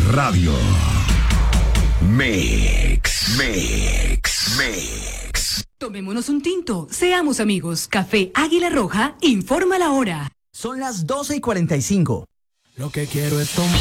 Radio. Mix. Tomémonos un tinto, seamos amigos. Café Águila Roja informa la hora. Son las 12:45. Lo que quiero es tomar.